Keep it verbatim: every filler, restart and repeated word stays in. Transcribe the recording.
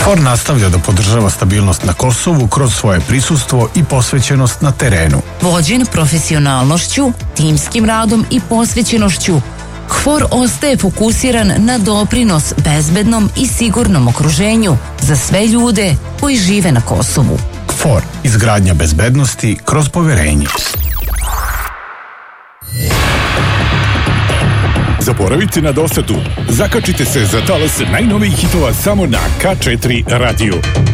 KFOR nastavlja da podržava stabilnost na Kosovu kroz svoje prisustvo i posvećenost na terenu. Vođen profesionalnošću, timskim radom i posvećenošću, KFOR ostaje fokusiran na doprinos bezbednom i sigurnom okruženju za sve ljude koji žive na Kosovu. KFOR, izgradnja bezbednosti kroz poverenje. Zaboravite na dosadu. Zakačite se za talas najnovijih hitova samo na K četiri radiju.